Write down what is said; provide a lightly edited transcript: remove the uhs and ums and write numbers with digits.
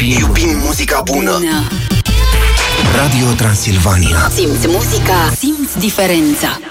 Iubim muzica bună. Radio Transilvania. Simți muzica, simți diferența.